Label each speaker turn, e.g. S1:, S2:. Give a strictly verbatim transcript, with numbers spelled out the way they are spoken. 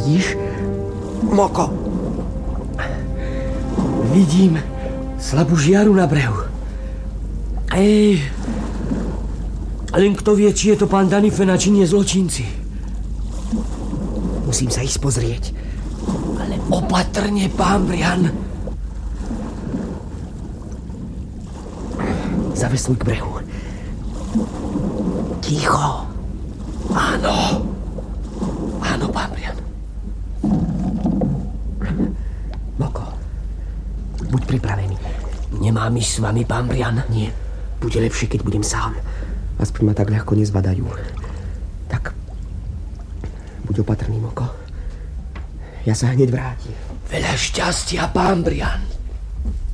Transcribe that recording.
S1: Vidíš?
S2: Moko.
S1: Vidím slabú žiaru na brehu. Ej, len kto vie, či je to pán Danifena, či nie zločinci.
S2: Musím sa ísť pozrieť.
S1: Ale opatrne, pán Brian.
S2: Zavesuj k brehu. Ticho.
S1: Áno. Áno, pán Brian.
S2: Moko, buď pripravený.
S1: Nemám ísť s vami, pán Brian?
S2: Nie. Bude lepšie, keď budem sám. Aspoň ma tak ľahko nezbadajú. Tak, buď opatrný, Moko. Ja sa hneď vrátim.
S1: Veľa šťastia, pán Brian.